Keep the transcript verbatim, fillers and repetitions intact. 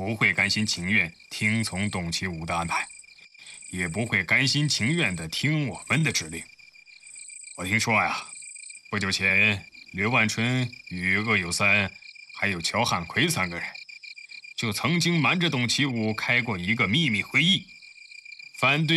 不会甘心情愿听从董其武的安排，也不会甘心情愿地听我们的指令。我听说呀，不久前刘万春与鄂有三还有乔汉奎三个人，就曾经瞒着董其武开过一个秘密会议，反对。